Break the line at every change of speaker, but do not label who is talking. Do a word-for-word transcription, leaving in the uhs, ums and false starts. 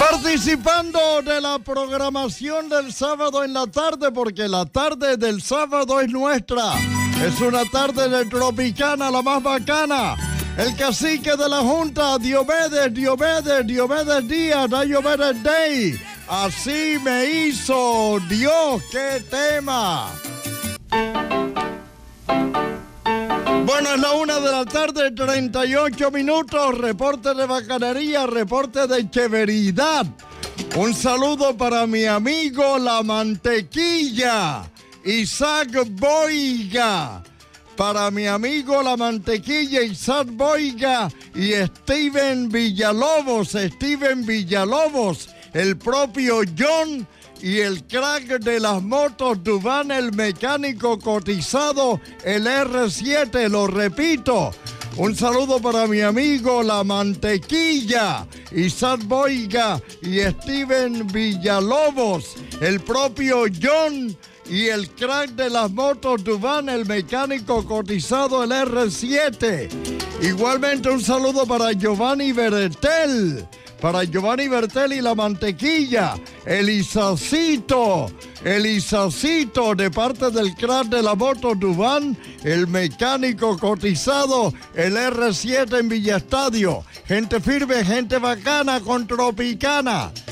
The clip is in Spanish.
Participando de la programación del sábado en la tarde, porque la tarde del sábado es nuestra. Es una tarde de Tropicana, la más bacana. El cacique de la Junta, Diomedes, Diomedes, Diomedes Díaz, Diomedes Day. Así me hizo Dios, qué tema. Bueno, es la una de la tarde, treinta y ocho minutos, reporte de bacanería, reporte de chéveridad. Un saludo para mi amigo La Mantequilla, Isaac Boiga. Para mi amigo La Mantequilla, Isaac Boiga y Steven Villalobos, Steven Villalobos, el propio John y el crack de las motos Dubán, el mecánico cotizado, el R siete, lo repito. Un saludo para mi amigo La Mantequilla, Isaac Boiga y Steven Villalobos, el propio John y el crack de las motos Dubán, el mecánico cotizado, el R siete. Igualmente un saludo para Giovanni Bertel, para Giovanni Bertel y La Mantequilla, el Isacito, el Isacito de parte del crack de la moto Dubán, el mecánico cotizado, el R siete en Villa Estadio. Gente firme, gente bacana con Tropicana.